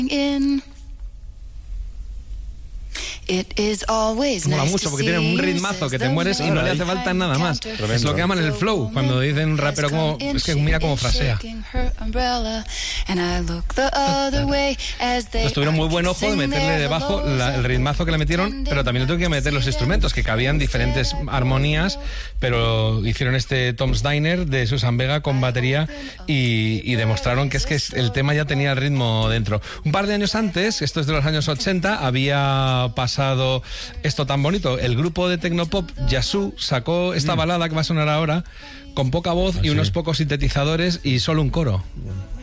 Mola mucho porque tiene un ritmazo que te mueres y no le hace falta nada más. Tremendo. Es lo que llaman el flow, cuando dicen un rapero como... Es que mira cómo frasea. Entonces tuvieron muy buen ojo de meterle debajo el ritmazo que le metieron, pero también tuve que meter los instrumentos, que cabían diferentes armonías, pero hicieron este Tom's Diner de Susan Vega con batería y demostraron que el tema ya tenía el ritmo dentro. Un par de años antes, esto es de los años 80, había pasado esto tan bonito. El grupo de tecnopop Yazoo sacó esta balada que va a sonar ahora, con poca voz y unos pocos sintetizadores y solo un coro.